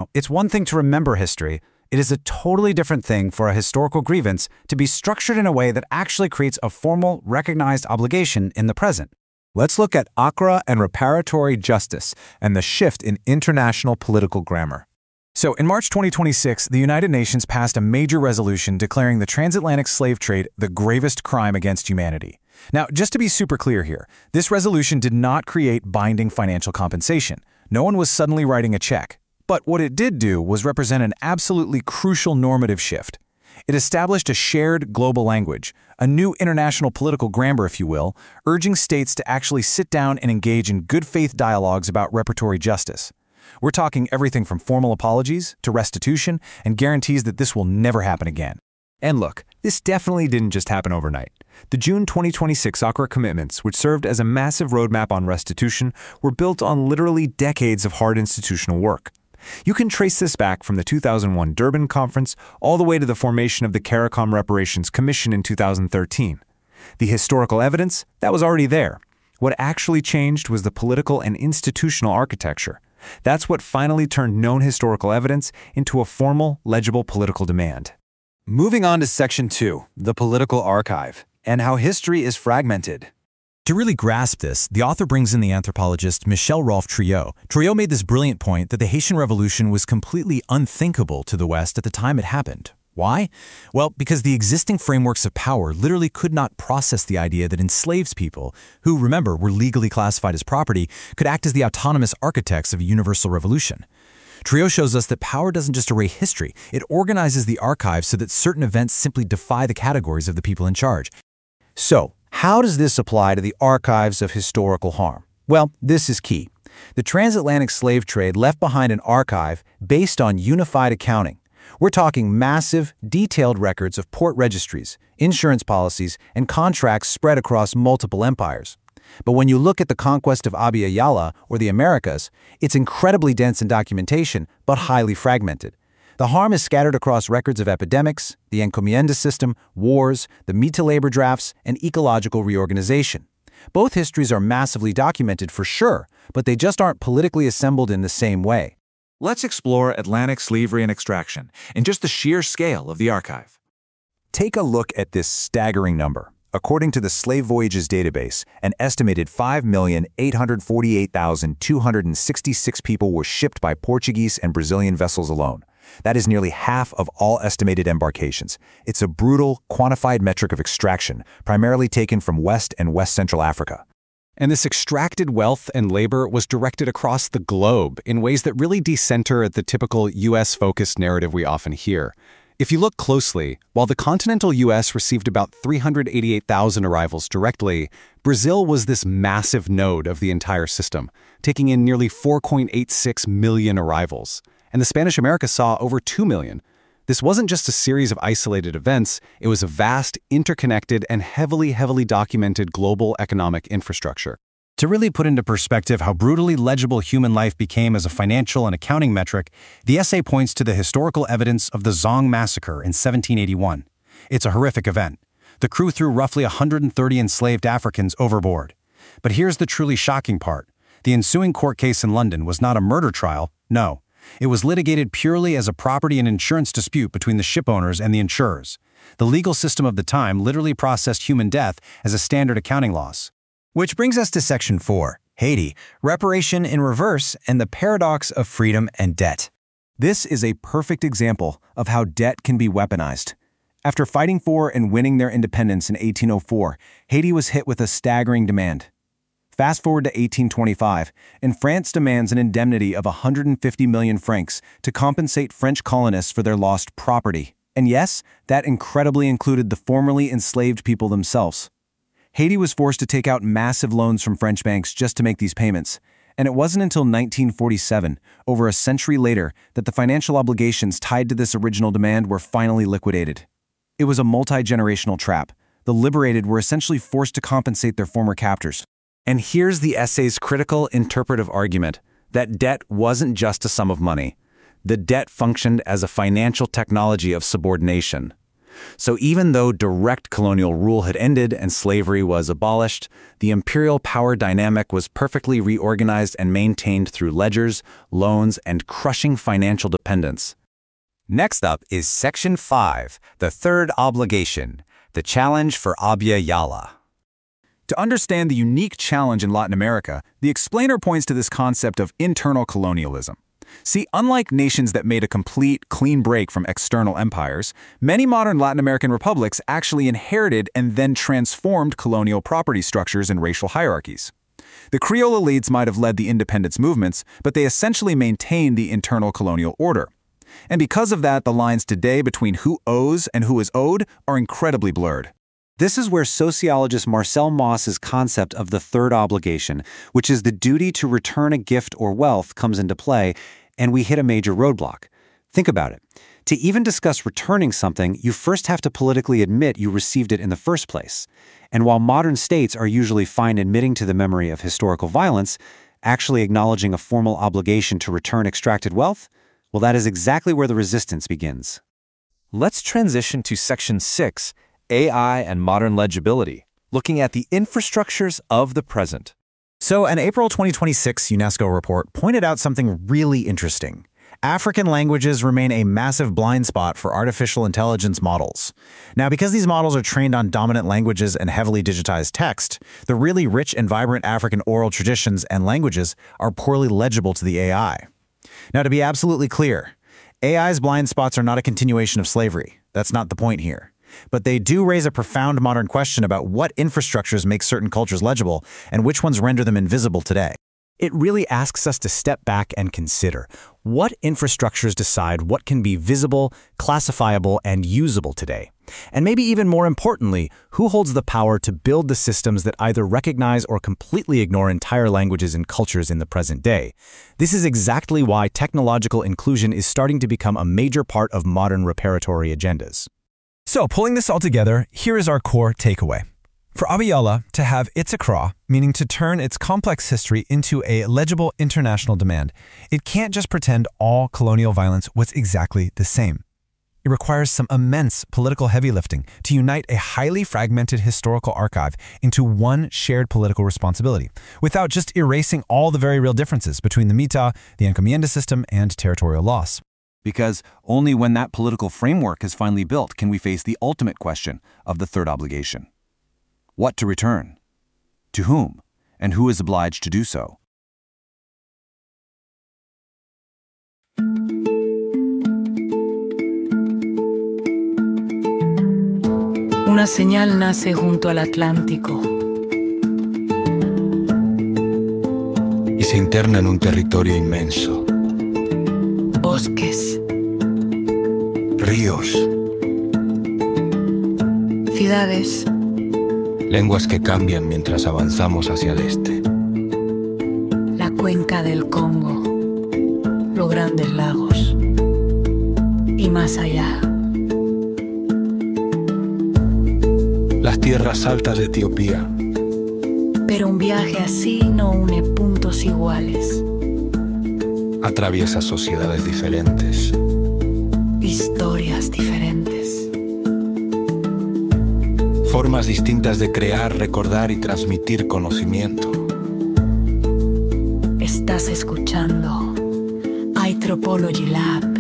it's one thing to remember history. It is a totally different thing for a historical grievance to be structured in a way that actually creates a formal, recognized obligation in the present. Let's look at ACRA and reparatory justice and the shift in international political grammar. So, in March 2026, the United Nations passed a major resolution declaring the transatlantic slave trade the gravest crime against humanity. Now, just to be super clear here, this resolution did not create binding financial compensation. No one was suddenly writing a check. But what it did do was represent an absolutely crucial normative shift. It established a shared global language, a new international political grammar, if you will, urging states to actually sit down and engage in good faith dialogues about reparatory justice. We're talking everything from formal apologies to restitution and guarantees that this will never happen again. And look, this definitely didn't just happen overnight. The June 2026 ACRA commitments, which served as a massive roadmap on restitution, were built on literally decades of hard institutional work. You can trace this back from the 2001 Durban Conference all the way to the formation of the CARICOM Reparations Commission in 2013. The historical evidence, that was already there. What actually changed was the political and institutional architecture. That's what finally turned known historical evidence into a formal, legible political demand. Moving on to Section 2, the political archive, and how history is fragmented. To really grasp this, the author brings in the anthropologist Michel Rolph Trouillot. Trouillot made this brilliant point that the Haitian Revolution was completely unthinkable to the West at the time it happened. Why? Well, because the existing frameworks of power literally could not process the idea that enslaved people, who, remember, were legally classified as property, could act as the autonomous architects of a universal revolution. Trouillot shows us that power doesn't just array history, it organizes the archive so that certain events simply defy the categories of the people in charge. So, how does this apply to the archives of historical harm? Well, this is key. The transatlantic slave trade left behind an archive based on unified accounting. We're talking massive, detailed records of port registries, insurance policies, and contracts spread across multiple empires. But when you look at the conquest of Abya Yala, or the Americas, it's incredibly dense in documentation, but highly fragmented. The harm is scattered across records of epidemics, the encomienda system, wars, the meat to labor drafts, and ecological reorganization. Both histories are massively documented for sure, but they just aren't politically assembled in the same way. Let's explore Atlantic slavery and extraction and just the sheer scale of the archive. Take a look at this staggering number. According to the Slave Voyages database, an estimated 5,848,266 people were shipped by Portuguese and Brazilian vessels alone. That is nearly half of all estimated embarkations. It's a brutal, quantified metric of extraction, primarily taken from West and West Central Africa. And this extracted wealth and labor was directed across the globe in ways that really decenter the typical U.S.-focused narrative we often hear. If you look closely, while the continental U.S. received about 388,000 arrivals directly, Brazil was this massive node of the entire system, taking in nearly 4.86 million arrivals. And the Spanish America saw over 2 million. This wasn't just a series of isolated events, it was a vast, interconnected, and heavily documented global economic infrastructure. To really put into perspective how brutally legible human life became as a financial and accounting metric, the essay points to the historical evidence of the Zong Massacre in 1781. It's a horrific event. The crew threw roughly 130 enslaved Africans overboard. But here's the truly shocking part. The ensuing court case in London was not a murder trial, no. It was litigated purely as a property and insurance dispute between the shipowners and the insurers. The legal system of the time literally processed human death as a standard accounting loss. Which brings us to Section 4, Haiti, reparation in reverse and the paradox of freedom and debt. This is a perfect example of how debt can be weaponized. After fighting for and winning their independence in 1804, Haiti was hit with a staggering demand. Fast forward to 1825, and France demands an indemnity of 150 million francs to compensate French colonists for their lost property. And yes, that incredibly included the formerly enslaved people themselves. Haiti was forced to take out massive loans from French banks just to make these payments. And it wasn't until 1947, over a century later, that the financial obligations tied to this original demand were finally liquidated. It was a multi-generational trap. The liberated were essentially forced to compensate their former captors. And here's the essay's critical interpretive argument, that debt wasn't just a sum of money. The debt functioned as a financial technology of subordination. So even though direct colonial rule had ended and slavery was abolished, the imperial power dynamic was perfectly reorganized and maintained through ledgers, loans, and crushing financial dependence. Next up is Section 5, the third obligation, the challenge for Abya Yala. To understand the unique challenge in Latin America, the explainer points to this concept of internal colonialism. See, unlike nations that made a complete, clean break from external empires, many modern Latin American republics actually inherited and then transformed colonial property structures and racial hierarchies. The Creole elites might have led the independence movements, but they essentially maintained the internal colonial order. And because of that, the lines today between who owes and who is owed are incredibly blurred. This is where sociologist Marcel Mauss's concept of the third obligation, which is the duty to return a gift or wealth, comes into play, and we hit a major roadblock. Think about it. To even discuss returning something, you first have to politically admit you received it in the first place. And while modern states are usually fine admitting to the memory of historical violence, actually acknowledging a formal obligation to return extracted wealth, well, that is exactly where the resistance begins. Let's transition to Section 6, AI and modern legibility, looking at the infrastructures of the present. So, an April 2026 UNESCO report pointed out something really interesting. African languages remain a massive blind spot for artificial intelligence models. Now, because these models are trained on dominant languages and heavily digitized text, the really rich and vibrant African oral traditions and languages are poorly legible to the AI. Now, to be absolutely clear, AI's blind spots are not a continuation of slavery. That's not the point here. But they do raise a profound modern question about what infrastructures make certain cultures legible and which ones render them invisible today. It really asks us to step back and consider what infrastructures decide what can be visible, classifiable, and usable today. And maybe even more importantly, who holds the power to build the systems that either recognize or completely ignore entire languages and cultures in the present day. This is exactly why technological inclusion is starting to become a major part of modern reparatory agendas. So, pulling this all together, here is our core takeaway. For Abya Yala to have its Accra, meaning to turn its complex history into a legible international demand, it can't just pretend all colonial violence was exactly the same. It requires some immense political heavy lifting to unite a highly fragmented historical archive into one shared political responsibility, without just erasing all the very real differences between the Mita, the encomienda system, and territorial loss. Because only when that political framework is finally built can we face the ultimate question of the third obligation. What to return? To whom? And who is obliged to do so? Una señal nace junto al Atlántico y se interna en un territorio inmenso. Bosques, ríos, ciudades, lenguas que cambian mientras avanzamos hacia el este. la cuenca del Congo, los grandes lagos y más allá. Las tierras altas de Etiopía, Pero un viaje así no une puntos iguales, atraviesa sociedades diferentes. historias diferentes. Formas distintas de crear, recordar y transmitir conocimiento. Estás escuchando iTropology Lab.